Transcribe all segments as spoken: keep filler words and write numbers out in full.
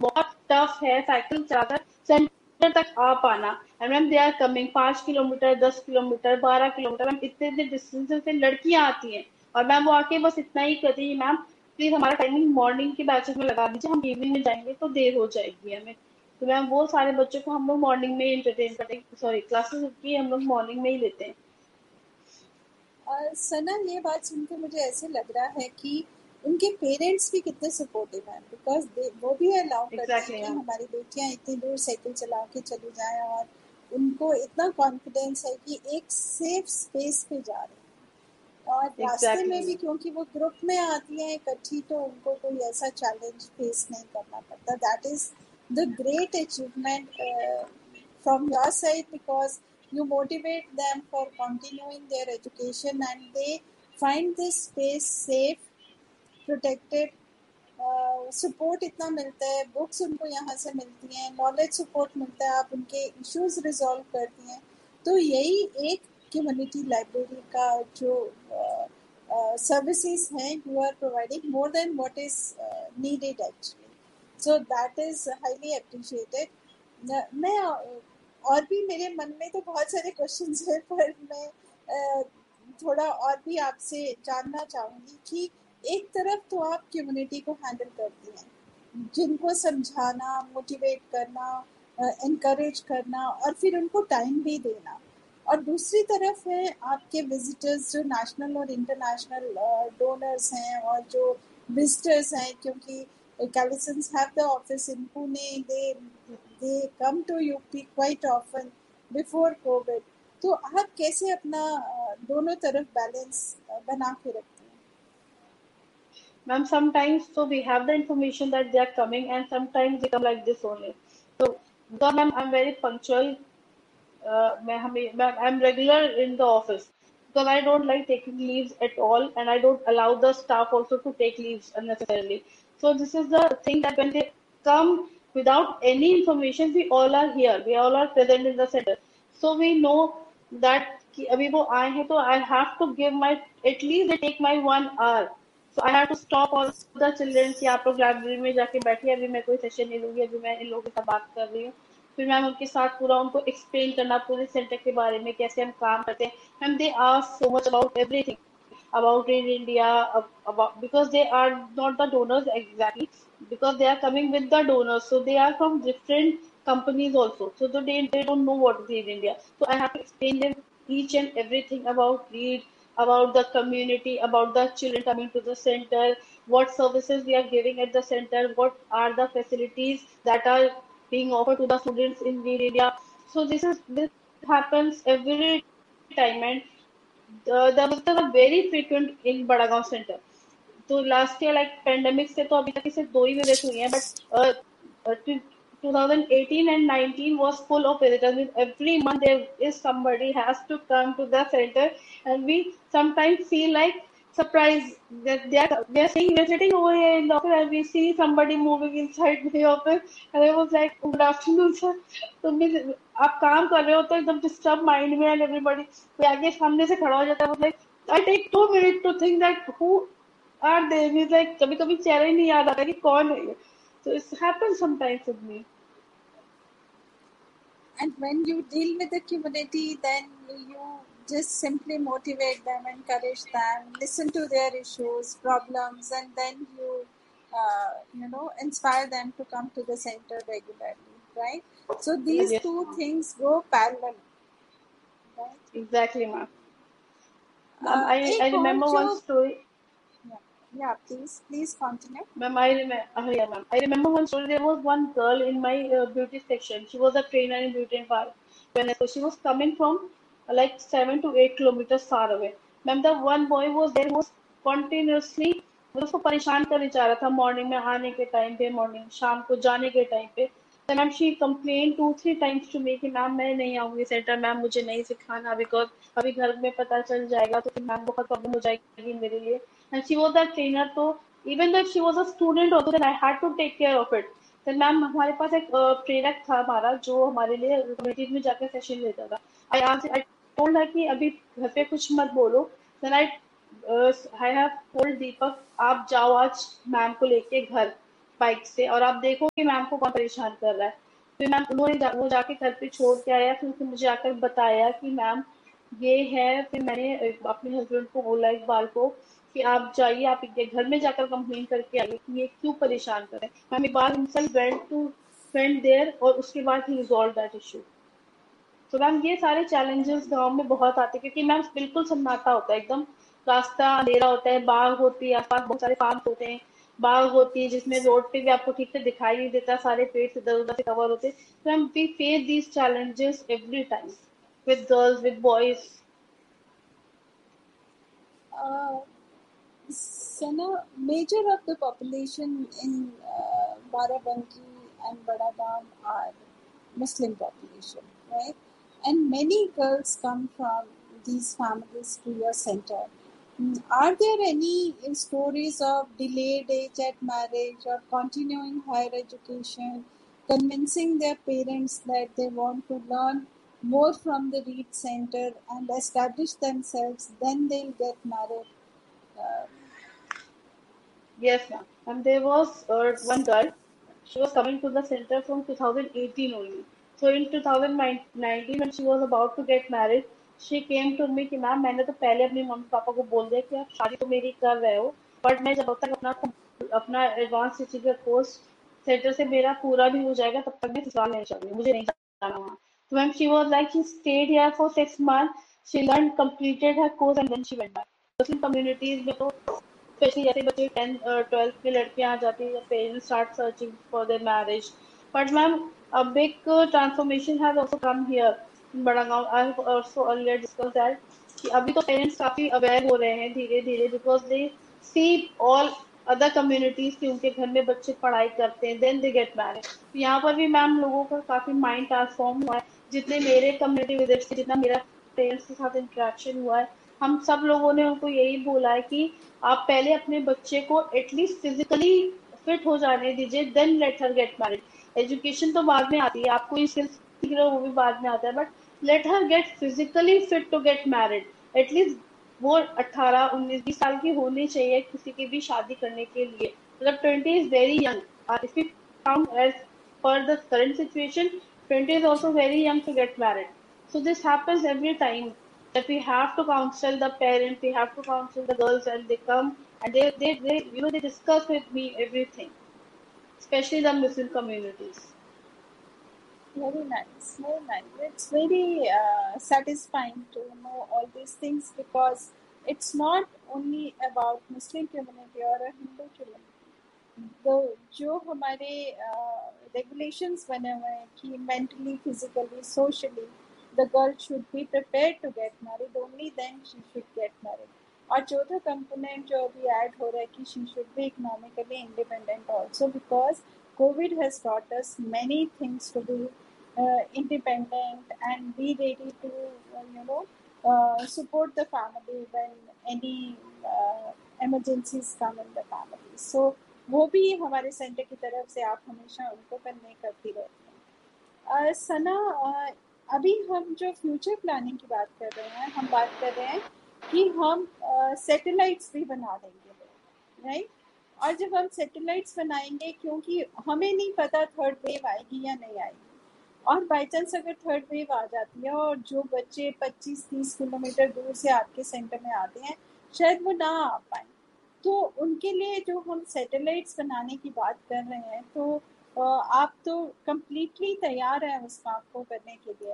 बहुत टफ है साइकिल चलाकर सेंटर तक आ पाना। And ma'am they are coming पांच किलोमीटर, दस किलोमीटर, बारह किलोमीटर, मैम इतने इतने डिस्टेंस से लड़कियां आती हैं, और मैम वो आके बस इतना ही कहती है, मैम प्लीज हमारा टाइमिंग मॉर्निंग के बैचेस में लगा दीजिए, हम इवनिंग में जाएंगे तो देर हो जाएगी हमें। तो मैम वो सारे बच्चों को हम लोग मॉर्निंग में एंटरटेन करते हैं, सॉरी क्लासेस की हम लोग मॉर्निंग में ही लेते हैं। और सना, ये बात सुनकर मुझे ऐसे लग रहा है कि उनके पेरेंट्स भी कितने सपोर्टिव हैं, बिकॉज वो भी अलाउ करते हैं एग्जैक्टली कि मैम। हमारी बेटियां इतनी दूर साइकिल चला के चली जाएं, और उनको इतना कॉन्फिडेंस है कि एक सेफ स्पेस पे जा रहे हैं। और रास्ते एग्जैक्टली में भी मैम। क्योंकि वो ग्रुप में आती हैं इकट्ठी, तो उनको कोई ऐसा चैलेंज फेस नहीं करना पड़ता। That is the great achievement from your side, because you motivate them for continuing their education and they find this space safe, protected. Support इतना मिलता है, बुक्स उनको यहाँ से मिलती हैं, नॉलेज सपोर्ट मिलता है, आप उनके इश्यूज रिजॉल्व करती हैं। तो यही एक कम्युनिटी लाइब्रेरी का जो सर्विसेज हैं, you are providing more than what is needed actually. So that is highly appreciated. मैं और भी, मेरे मन में तो बहुत सारे क्वेश्चंस हैं, पर मैं uh, थोड़ा और भी आपसे जानना चाहूँगी कि एक तरफ तो आप कम्युनिटी को हैंडल करती हैं, जिनको समझाना, मोटिवेट करना, इनकरेज करना और फिर उनको टाइम भी देना, और दूसरी तरफ है आपके विजिटर्स जो नेशनल और इंटरनेशनल डोनर्स हैं और जो विजिटर्स हैं, क्योंकि Calisons have the office in Pune, they they come to U P quite often before COVID. तो आप कैसे अपना दोनों तरफ बैलेंस बना के रखते हैं? Ma'am, sometimes so we have the information that they are coming, and sometimes they come like this only. So, because ma'am, I'm very punctual. Uh, मैं हमें मैं I'm regular in the office because I don't like taking leaves at all, and I don't allow the staff also to take leaves unnecessarily. So this is the thing that when they come without any information, we all are here. We all are present in the center. So we know that कि अभी वो आए हैं तो I have to give my at least they take my one hour. So I have to stop all the children कि आप लोग library में जाके बैठिए, अभी मैं कोई सेशन नहीं लूंगी, अभी मैं इन लोगों के साथ बात कर रही हूँ। फिर मैम उनके साथ पूरा उनको एक्सप्लेन करना पूरे सेंटर के बारे में, कैसे हम काम करते हैं। Ma'am they ask so much about everything about in India, about because they are not the donors exactly, because they are coming with the donors, so they are from different companies also, so they they don't know what is in India. So I have to explain them each and everything about READ, about the community, about the children coming to the center, what services we are giving at the center, what are the facilities that are being offered to the students in READ India. So this is this happens every time, and the, the visitors are very frequent in Badagaon Center. तो last year like pandemic से तो अभी तक सिर्फ दो ही visit हुई हैं, but twenty eighteen and nineteen was full of visitors. Means every month there is somebody has to come to the center, and we sometimes feel like surprised that they are they are saying we are sitting over here in the office and we see somebody moving inside the office, and I was like, good afternoon sir. तो means आप काम कर रहे हो तो एकदम disturb mind में, and everybody कोई आगे सामने से खड़ा हो जाता है, like I take to minute to think that who are they, means like कभी कभी चेहरा ही नहीं याद आता कि कौन है ये। So it happens sometimes with me. And when you deal with the community, then you just simply motivate them, encourage them, listen to their issues, problems, and then you uh, you know inspire them to come to the center regularly, right? So these Yes, two ma'am. things go parallel, right? Exactly, ma'am. Ma'am, uh, I I एक और remember जो, one story. yeah, yeah, please please continue. Ma'am, I remember. Uh, yeah, ma'am. I remember one story. There was one girl in my uh, beauty section. She was a trainer in beauty and parlor. When I, so she was coming from uh, like seven to eight kilometers far away. Ma'am, the one boy was there who was continuously मतलब उसको परेशान करने चाह रहा था, morning में आने के टाइम पे, मॉर्निंग शाम को जाने के टाइम पे। तो ma'am she complain to three times to me कि मैम मैं नहीं आऊंगी सेंटर, मैम मुझे नहीं सिखाना, बिकॉज अभी घर में पता चल जाएगा तो फिर मैम बहुत प्रॉब्लम हो जाएगी मेरे लिए। And she was that trainer, तो even though she was a student also, then I had to take care of it. then ma'am हमारे पास एक अ, प्रेरक था हमारा, जो हमारे लिए कम्युनिटीज में जाकर सेशन लेता था। आई आज आई टोल्ड her कि अभी घर पे कुछ मत बोलो। then I I have told दीपक आप जाओ आज मैम को लेके घर, बाइक से, और आप देखो कि मैम को कौन परेशान कर रहा है। फिर मैम उन्होंने जा, वो जाके घर पे छोड़ के आया, फिर उसने मुझे आकर बताया कि मैम ये है। फिर मैंने अ, अपने हस्बैंड को बोला इकबाल को कि आप जाइए, आप इनके घर में जाकर कंप्लेन करके आइए कि ये क्यों परेशान कर रहे हैं। Ma'am Iqbal himself went to went there, और उसके बाद ही रिजॉल्व दैट इशू। तो मैम ये सारे चैलेंजेस गांव में बहुत आते हैं, क्योंकि मैम बिल्कुल सन्नाटा होता है एकदम, रास्ता अंधेरा होता है, बाग होती है, आसपास बहुत सारे फार्म होते हैं, बाग होती है जिसमें रोड पे भी आपको ठीक से दिखाई नहीं देता, सारे पेड़ इधर उधर से कवर होते हैं। तो ma'am we face these challenges every time with girls, with boys. Uh, Sana, major of the population in uh, Barabanki and Badagaon are Muslim population, right? And many girls come from these families to your center. Mm, Are there any stories of delayed age at marriage or continuing higher education, convincing their parents that they want to learn more from the Reed Center and establish themselves, then they'll get married? Uh, Yes, ma'am. And there was uh, one girl. She was coming to the center from two thousand eighteen only. So in two thousand nineteen, when she was about to get married, she came to me कि ma'am मैंने तो पहले अपने mummy papa को बोल दिया कि आप शादी तो मेरी कर रहे हो, बट मैं जब तक अपना अपना एडवांस टीचिंग का कोर्स सेंटर से मेरा पूरा नहीं हो जाएगा तब तक मैं ससुराल नहीं जाऊंगी, मुझे नहीं जाना वहाँ। तो ma'am she was like she state here for six month, she learn completed her course and then she went back. Muslim communities में तो स्पेशली जैसे बच्चे टेंथ ट्वेल्थ में लड़कियां आ जाती है, parents start searching for their marriage. But ma'am a big uh, transformation has also come here in Badagaon. I have also earlier discussed that कि अभी तो पेरेंट्स काफी अवेयर हो रहे हैं धीरे धीरे, because they see all other communities की उनके घर में बच्चे पढ़ाई करते हैं, देन दे गेट मैरिड। तो यहाँ पर भी मैम लोगों का काफी माइंड ट्रांसफॉर्म हुआ है। जितने मेरे कम्युनिटी विजिट्स के, जितना मेरा पेरेंट्स के साथ इंटरेक्शन हुआ है, हम सब लोगों ने उनको यही बोला है कि आप पहले अपने बच्चे को एटलीस्ट फिजिकली फिट हो जाने दीजिए, then let her get married. Education तो बाद में आती है, आपको ये स्किल्स सीख रहे हो वो भी बाद में आता है, but let her gate physically fit to get married. At least वो अट्ठारह उन्नीस बीस साल की होनी चाहिए किसी की भी शादी करने के लिए। मतलब twenty is very young, if you count as per the current situation, twenty is also very young to get married. So this happens every time that we have to counsel the parents, we have to counsel the girls, and they come and they, they, they you know, they discuss with me everything, especially the Muslim communities. Very nice, very nice. It's very uh, satisfying to know all these things because it's not only about Muslim community or a Hindu community. The जो हमारे regulations बने हुए हैं कि mentally, physically, socially, the girl should be prepared to get married. Only then she should get married. और चौथा component जो अभी add हो रहा है कि she should be economically independent also because COVID has taught us many things to be uh, independent and be ready to uh, you know uh, support the family when any uh, emergencies come in the family. So वो भी हमारे centre की तरफ से आप हमेशा उनको करने करती रहती हैं। uh, सना, uh, अभी हम जो फ्यूचर प्लानिंग की बात कर रहे हैं, हम बात कर रहे हैं कि हम सैटेलाइट्स uh, भी बना देंगे, राइट? और जब हम सैटेलाइट्स बनाएंगे, क्योंकि हमें नहीं पता थर्ड वेव आएगी या नहीं आएगी, और बाई चांस अगर थर्ड वेव आ जाती है और जो बच्चे पच्चीस तीस किलोमीटर दूर से आपके सेंटर में आते हैं शायद वो ना आ पाए, तो उनके लिए जो हम सैटेलाइट्स बनाने की बात कर रहे हैं, तो आप तो कम्प्लीटली तैयार हैं उस काम को करने के लिए।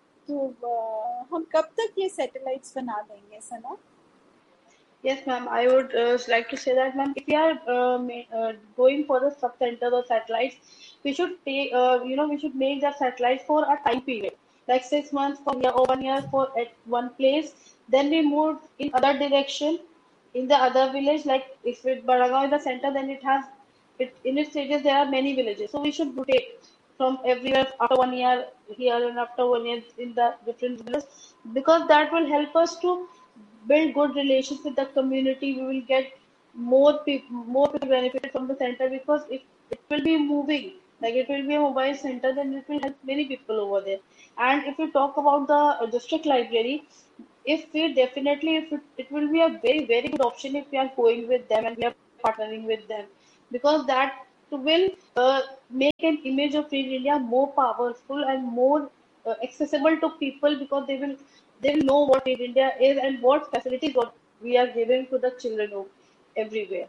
तो हम कब तक ये सैटेलाइट्स बना देंगे सना? Yes, ma'am. I would uh, like to say that, ma'am, if we are uh, ma- uh, going for the sub centers or satellites, we should take, uh, you know, we should make that satellite for a time period, like six months for year or one year for at one place. Then we move in other direction, in the other village. Like if it Baragaon is the center, then it has it in its stages there are many villages. So we should rotate from everywhere after one year here and after one year in the different villages, because that will help us to build good relations with the community. We will get more people, more people benefit from the center, because if it will be moving, like it will be a mobile center, then it will help many people over there. And if we talk about the uh, district library, if we definitely, if it, it will be a very very good option if we are going with them and we are partnering with them, because that will uh, make an image of Free India more powerful and more uh, accessible to people, because they will they will know what Free India is and what facilities what we are giving to the children of everywhere.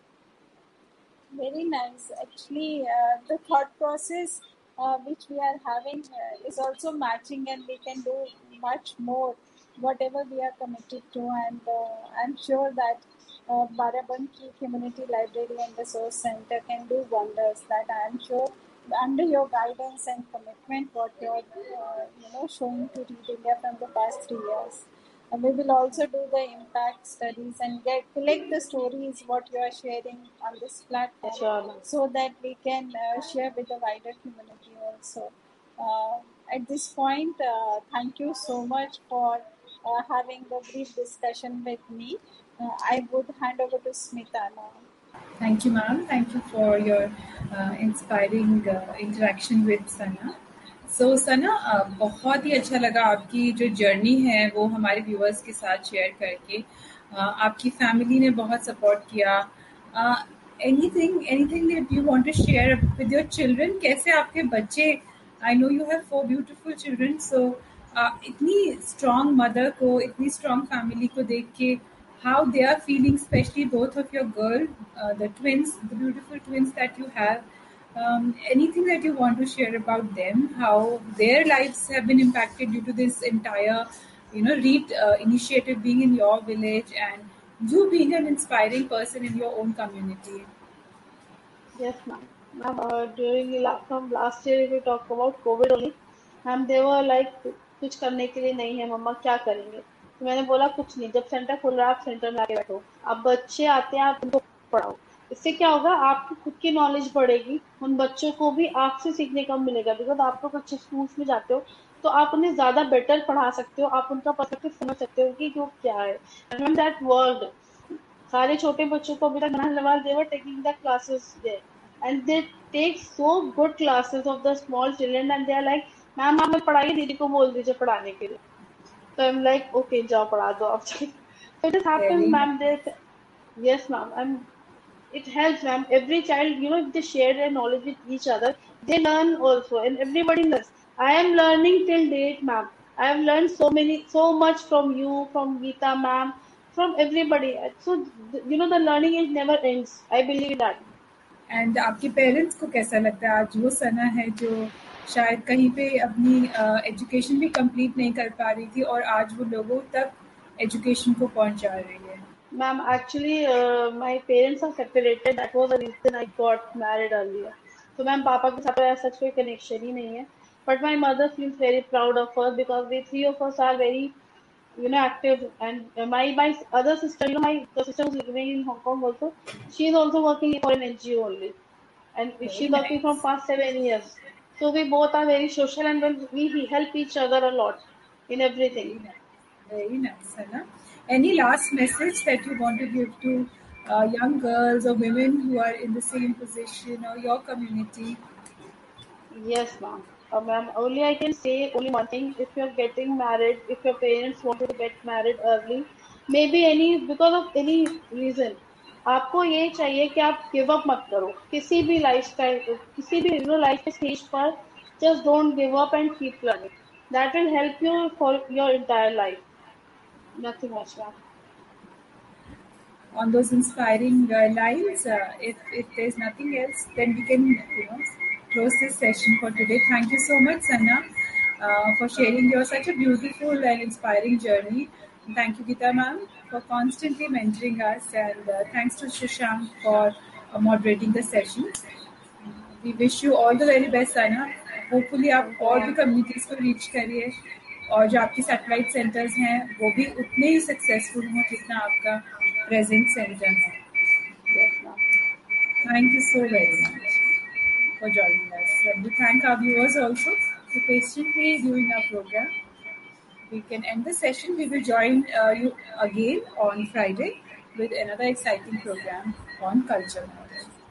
Very nice. Actually, uh, the thought process uh, which we are having uh, is also matching, and we can do much more, whatever we are committed to. And uh, I'm sure that uh, Barabanki Community Library and Resource Center can do wonders. That I'm sure, under your guidance and commitment, what you're uh, you know showing to Read India from the past three years. And we will also do the impact studies and get collect the stories what you are sharing on this platform, Sure, ma'am. so that we can uh, share with the wider community also. Uh, at this point, uh, thank you so much for uh, having the brief discussion with me. Uh, I would hand over to Smita now. Thank you, ma'am. Thank you for your uh, inspiring uh, interaction with Sana. So Sana, uh, बहुत ही अच्छा लगा आपकी जो journey है वो हमारे viewers के साथ शेयर करके. uh, आपकी फैमिली ने बहुत सपोर्ट किया. Anything anything that you want to share with your children? कैसे आपके बच्चे, I know you have four beautiful children, सो इतनी स्ट्रॉन्ग मदर को, इतनी स्ट्रॉन्ग फैमिली को देख के, how they are feeling, especially both of your girl, uh, the twins, the beautiful twins that you have. Um, anything that you want to share about them, how their lives have been impacted due to this entire, you know, Read uh, initiative being in your village, and you being an inspiring person in your own community. Yes, ma'am. Ma'am, uh, during the la- from last year, if we talk about COVID only, ma'am, they were like कुछ करने के लिए नहीं है मम्मा, क्या करेंगे? तो मैंने बोला कुछ नहीं, जब सेंटर खुल रहा है आप सेंटर में आके बैठो, अब बच्चे आते हैं आप उनको पढ़ाओ. इससे क्या होगा, आपकी खुद की नॉलेज बढ़ेगी, उन बच्चों को भी आपसे सीखने का मिलेगा, बिकॉज आप लोग अच्छे स्कूल्स में जाते हो तो आप उन्हें ज्यादा बेटर पढ़ा सकते हो, आप उनका पर्सपेक्टिव समझ सकते हो कि वो क्या है. एंड दैट वर्ल्ड, सारे छोटे बच्चों को अभी तक नहलवाल they were taking the classes there, and they take so good classes of the small children, and they are like ma'am आप मैं पढ़ाइए, दीदी को बोल दीजिए पढ़ाने के लिए. So I'm like okay जाओ पढ़ा दो आप. So it has happened, Very ma'am. They, yes ma'am, I'm, it helps, ma'am. Every child, you know, if they share their knowledge with each other, they learn also, and everybody learns. I am learning till date, ma'am. I have learned so many, so much from you, from Geeta, ma'am, from everybody. So, you know, the learning is never ends. I believe that. And आपके parents को कैसा लगता है आज वो सना है जो शायद कहीं पे अपनी एजुकेशन भी कंप्लीट नहीं कर पा रही थी और आज वो लोगों तक एजुकेशन को पहुंचा रही है? Ma'am, actually, uh, my parents are separated. That was the reason I got married earlier. So, ma'am, पापा के साथ ऐसा कोई connection ही नहीं है. But my mother feels very proud of us, because we three of us are very, you know, active. And uh, my my other sister, you know, my the sister who's living in Hong Kong also, she is also working for an N G O only, and Very she's working from nice. past seven years. So we both are very social, and when we help each other a lot in everything. Very nice. Very nice, Sana. Any last message that you want to give to uh, young girls or women who are in the same position or your community? Yes, ma'am. Uh, ma'am, only I can say only one thing. If you're getting married, if your parents want you to get married early, maybe any because of any reason, आपको ये चाहिए कि आप give up मत करो किसी भी life style, किसी भी यू नो लाइफ के स्टेज पर. Just don't give up and keep learning. That will help you for your entire life. Nothing much, ma'am. On those inspiring uh, lines, uh, if, if there's nothing else, then we can, you know, close this session for today. Thank you so much, Sana, uh, for sharing your such a beautiful and inspiring journey. And thank you, Geeta ma'am, for constantly mentoring us, and uh, thanks to Shashank for uh, moderating the session. We wish you all the very best, Sana. Hopefully आप thank you, और भी ma'am. communities को reach करिए और जो आपकी satellite centers हैं वो भी उतने ही successful हों जितना आपका present center है. Yes, ma'am. Thank you so very much for joining us. And we thank our viewers also for patiently viewing our program. We can end the session. We will join uh, you again on Friday with another exciting program on culture.